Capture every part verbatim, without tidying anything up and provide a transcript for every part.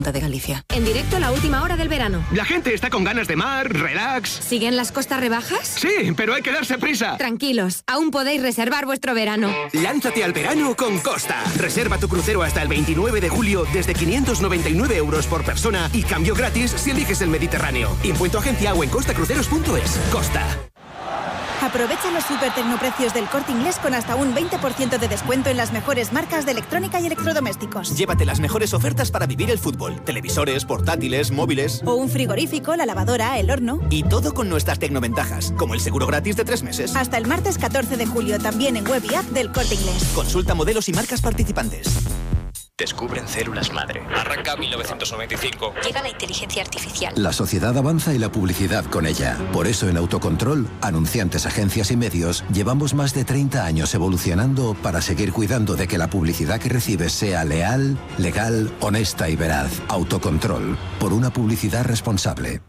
de Galicia. En directo, la última hora del verano. La gente está con ganas de mar, relax. ¿Siguen las costas rebajas? Sí, pero hay que darse prisa. Tranquilos, aún podéis reservar vuestro verano. Lánzate al verano con Costa. Reserva tu crucero hasta el veintinueve de julio desde quinientos noventa y nueve euros por persona y cambio gratis si eliges el Mediterráneo. Impuesto agencia o en costacruceros punto es. Costa. Aprovecha los super tecnoprecios del Corte Inglés con hasta un veinte por ciento de descuento en las mejores marcas de electrónica y electrodomésticos. Llévate las mejores ofertas para vivir el fútbol. Televisores, portátiles, móviles. O un frigorífico, la lavadora, el horno. Y todo con nuestras tecnoventajas, como el seguro gratis de tres meses. Hasta el martes catorce de julio, también en web y app del Corte Inglés. Consulta modelos y marcas participantes. Descubren células madre. Arranca mil novecientos noventa y cinco. Llega la inteligencia artificial. La sociedad avanza y la publicidad con ella. Por eso en Autocontrol, anunciantes, agencias y medios, llevamos más de treinta años evolucionando para seguir cuidando de que la publicidad que recibes sea leal, legal, honesta y veraz. Autocontrol, por una publicidad responsable.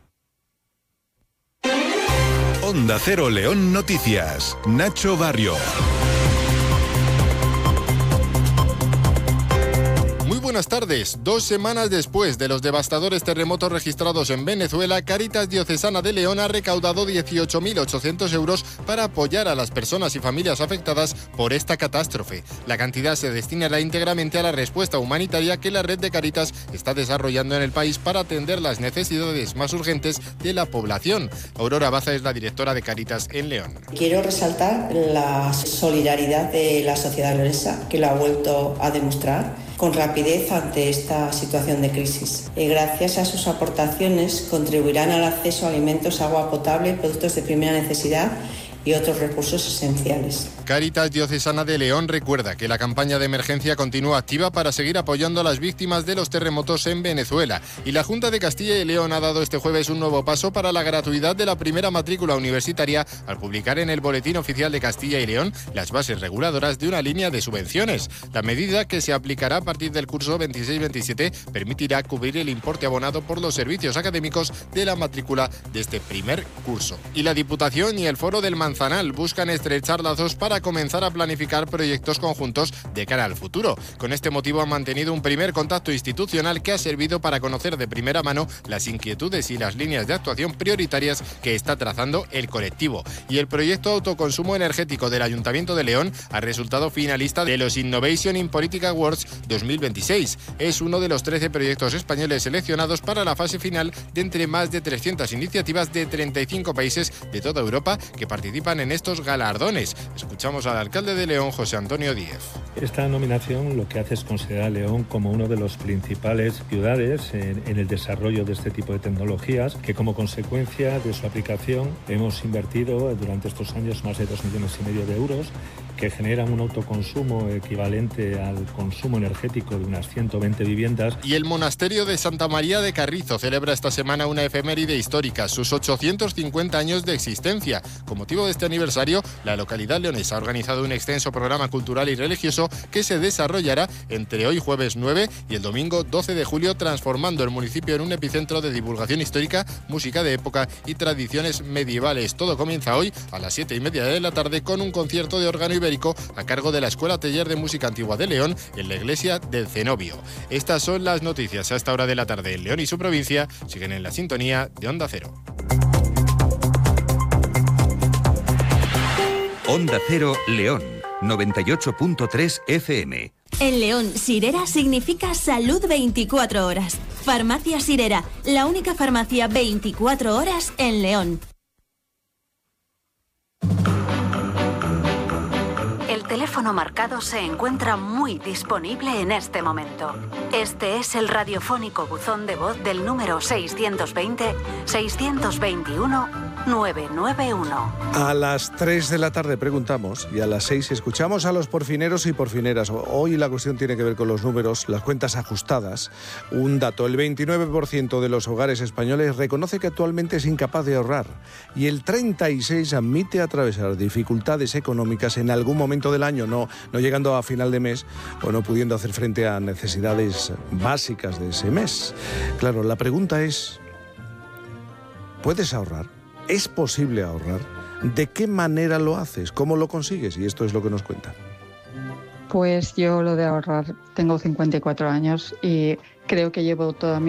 Onda Cero León Noticias. Nacho Barrio. Buenas tardes. Dos semanas después de los devastadores terremotos registrados en Venezuela, Cáritas Diocesana de León ha recaudado dieciocho mil ochocientos euros para apoyar a las personas y familias afectadas por esta catástrofe. La cantidad se destinará íntegramente a la respuesta humanitaria que la red de Cáritas está desarrollando en el país para atender las necesidades más urgentes de la población. Aurora Baza es la directora de Cáritas en León. Quiero resaltar la solidaridad de la sociedad leonesa, que lo ha vuelto a demostrar con rapidez ante esta situación de crisis. Y gracias a sus aportaciones contribuirán al acceso a alimentos, agua potable, productos de primera necesidad y otros recursos esenciales. Cáritas Diocesana de León recuerda que la campaña de emergencia continúa activa para seguir apoyando a las víctimas de los terremotos en Venezuela. Y la Junta de Castilla y León ha dado este jueves un nuevo paso para la gratuidad de la primera matrícula universitaria al publicar en el Boletín Oficial de Castilla y León las bases reguladoras de una línea de subvenciones. La medida, que se aplicará a partir del curso veintiséis veintisiete, permitirá cubrir el importe abonado por los servicios académicos de la matrícula de este primer curso. Y la Diputación y el Foro del Manzanal buscan estrechar lazos para comenzar a planificar proyectos conjuntos de cara al futuro. Con este motivo han mantenido un primer contacto institucional que ha servido para conocer de primera mano las inquietudes y las líneas de actuación prioritarias que está trazando el colectivo. Y el proyecto Autoconsumo Energético del Ayuntamiento de León ha resultado finalista de los Innovation in Politics Awards dos mil veintiséis. Es uno de los trece proyectos españoles seleccionados para la fase final de entre más de trescientas iniciativas de treinta y cinco países de toda Europa que participan en estos galardones. Escuchamos al alcalde de León, José Antonio Díez. Esta nominación lo que hace es considerar a León como uno de los principales ciudades en, en el desarrollo de este tipo de tecnologías, que como consecuencia de su aplicación hemos invertido durante estos años más de dos millones y medio de euros, que generan un autoconsumo equivalente al consumo energético de unas ciento veinte viviendas. Y el monasterio de Santa María de Carrizo celebra esta semana una efeméride histórica, sus ochocientos cincuenta años de existencia. Con motivo de este aniversario, la localidad leonesa ha organizado un extenso programa cultural y religioso que se desarrollará entre hoy jueves nueve y el domingo doce de julio, transformando el municipio en un epicentro de divulgación histórica, música de época y tradiciones medievales. Todo comienza hoy a las siete y media de la tarde con un concierto de órgano ibérico a cargo de la Escuela Taller de Música Antigua de León en la iglesia del Cenobio. Estas son las noticias a esta hora de la tarde en León y su provincia. Siguen en la sintonía de Onda Cero. Onda Cero León, noventa y ocho punto tres F M. En León, Sirera significa salud veinticuatro horas. Farmacia Sirera, la única farmacia veinticuatro horas en León. El teléfono marcado se encuentra muy disponible en este momento. Este es el radiofónico buzón de voz del número seiscientos veinte, seiscientos veintiuno, nueve nueve uno. A las tres de la tarde preguntamos y a las seis escuchamos a los porfineros y porfineras. Hoy la cuestión tiene que ver con los números, las cuentas ajustadas. Un dato, el veintinueve por ciento de los hogares españoles reconoce que actualmente es incapaz de ahorrar y el treinta y seis por ciento admite atravesar dificultades económicas en algún momento del año, no, no llegando a final de mes o no pudiendo hacer frente a necesidades básicas de ese mes. Claro, la pregunta es, ¿puedes ahorrar? ¿Es posible ahorrar? ¿De qué manera lo haces? ¿Cómo lo consigues? Y esto es lo que nos cuenta. Pues yo lo de ahorrar, tengo cincuenta y cuatro años y creo que llevo toda mi